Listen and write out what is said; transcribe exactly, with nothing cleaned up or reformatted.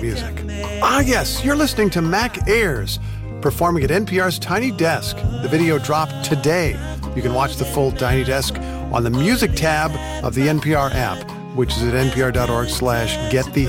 music. Ah, yes, you're listening to Mac Ayres, performing at N P R's Tiny Desk. The video dropped today. You can watch the full Tiny Desk on the music tab of the N P R app, which is at npr.org slash get the